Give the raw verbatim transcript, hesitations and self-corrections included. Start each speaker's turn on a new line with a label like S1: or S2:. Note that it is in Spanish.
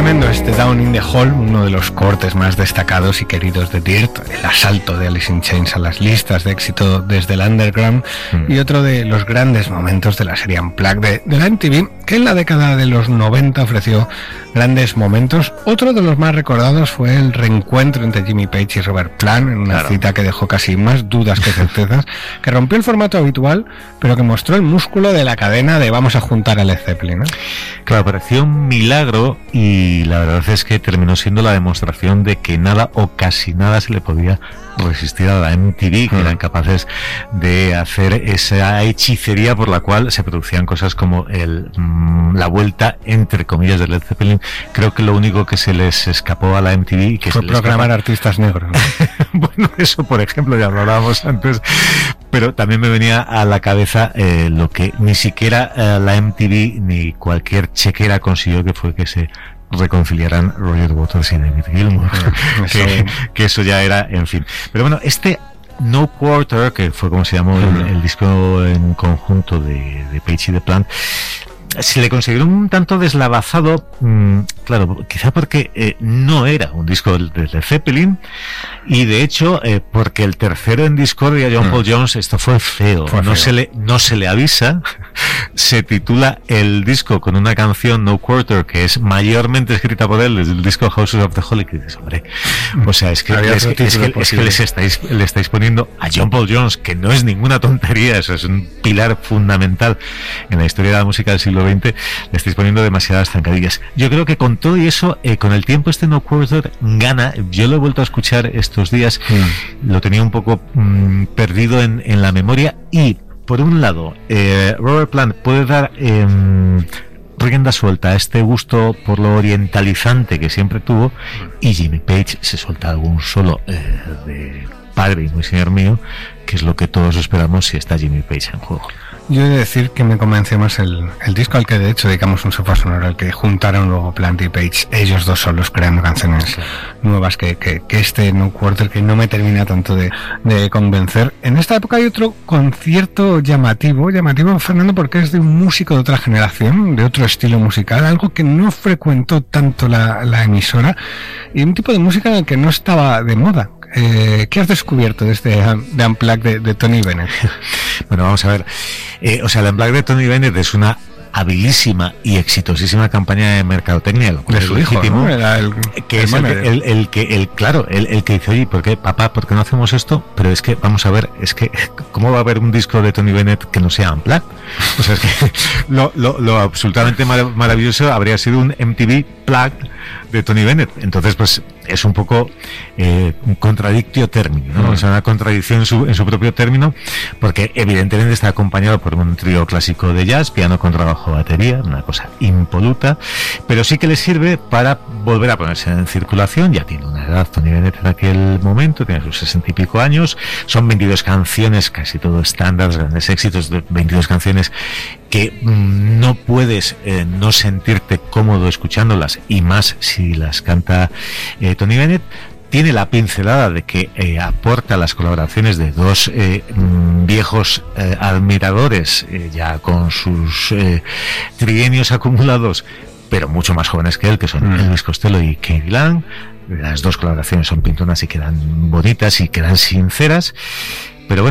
S1: tremendo este Down in the Hole, uno de los cortes más destacados y queridos de Dirt, el asalto de Alice in Chains a las listas de éxito desde el underground, mm. y otro de los grandes momentos de la serie Unplugged de, de la M T V, que en la década de los noventa ofreció grandes momentos. Otro de los más recordados fue el reencuentro entre Jimmy Page y Robert Plant, en una claro. cita que dejó casi más dudas que certezas, que rompió el formato habitual, pero que mostró el músculo de la cadena de vamos a juntar a Led Zeppelin, ¿no?
S2: Claro, pareció un milagro y la verdad es que terminó siendo la demostración de que nada o casi nada se le podía resistir a la M T V, que mm. eran capaces de hacer esa hechicería por la cual se producían cosas como el mmm, la vuelta entre comillas de Led Zeppelin. Creo que lo único que se les escapó a la M T V que
S1: fue
S2: se
S1: programar escapa... artistas negros, ¿no?
S2: Bueno, eso por ejemplo ya lo hablábamos antes, pero también me venía a la cabeza eh, lo que ni siquiera eh, la M T V ni cualquier chequera consiguió, que fue que se reconciliaran Roger Waters y David Gilmour, que, que eso ya era, en fin. Pero bueno, este No Quarter, que fue como se llamó el, el disco en conjunto de, de Page y de Plant, se le consideró un tanto deslavazado, mmm, claro, quizá porque eh, no era un disco de Led Zeppelin, y de hecho eh, porque el tercero en discordia, John Paul Jones, esto fue feo, fue no feo. se le no se le avisa, se titula el disco con una canción No Quarter que es mayormente escrita por él desde el disco Houses of the Holy, que dices, hombre, o sea, es que, es, es, que, es, que, es que les estáis le estáis poniendo a John Paul Jones, que no es ninguna tontería, eso es un pilar fundamental en la historia de la música del siglo veinte, le estáis poniendo demasiadas zancadillas. Yo creo que con todo y eso, eh, con el tiempo este No Quarter gana. Yo lo he vuelto a escuchar estos días, mm. lo tenía un poco mm, perdido en, en la memoria, y por un lado eh, Robert Plant puede dar eh, rienda suelta a este gusto por lo orientalizante que siempre tuvo, y Jimmy Page se suelta algún solo eh, de padre y muy señor mío, que es lo que todos esperamos si está Jimmy Page en juego.
S1: Yo he de decir que me convenció más el, el disco al que de hecho dedicamos un sofá sonoro, al que juntaron luego Plant y Page, ellos dos solos creando canciones nuevas, que, que, que este No Quarter, que no me termina tanto de, de convencer. En esta época hay otro concierto llamativo, llamativo, Fernando, porque es de un músico de otra generación, de otro estilo musical, algo que no frecuentó tanto la, la emisora, y un tipo de música en el que no estaba de moda. Eh, ¿Qué has descubierto de este de Unplugged de, de Tony Bennett?
S2: Bueno, vamos a ver. Eh, o sea, el Unplugged de Tony Bennett es una habilísima y exitosísima campaña de mercadotecnia, lo cual
S1: de su hijo, ¿no? Era el,
S2: que el es el, el, el que el claro el, el que dice, oye, ¿por qué, papá, por qué no hacemos esto? Pero es que vamos a ver, es que ¿cómo va a haber un disco de Tony Bennett que no sea Unplugged? O sea, es que lo, lo, lo absolutamente mar- maravilloso habría sido un M T V Plugged de Tony Bennett. Entonces, pues es un poco eh, un contradictio término, ¿no? Mm. O sea, una contradicción en su, en su propio término, porque evidentemente está acompañado por un trío clásico de jazz, piano, contrabajo, batería, una cosa impoluta, pero sí que le sirve para volver a ponerse en circulación. Ya tiene una edad Tony Bennett en aquel momento, tiene sus sesenta y pico años, son veintidós canciones, casi todo estándares, grandes éxitos, de veintidós canciones que mmm, no puedes eh, no sentirte cómodo escuchándolas, y más si las canta eh, Tony Bennett. Tiene la pincelada de que eh, aporta las colaboraciones de dos eh, mm, viejos eh, admiradores, eh, ya con sus eh, trienios acumulados, pero mucho más jóvenes que él, que son mm. Elvis Costello y Katie Lang. Las dos colaboraciones son pintonas y quedan bonitas y quedan sinceras.